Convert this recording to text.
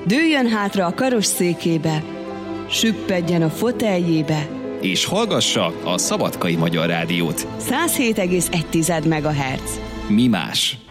Dőljön hátra a karosszékébe, süppedjen a foteljébe, és hallgassa a Szabadkai Magyar Rádiót. 107,1 MHz. Mi más?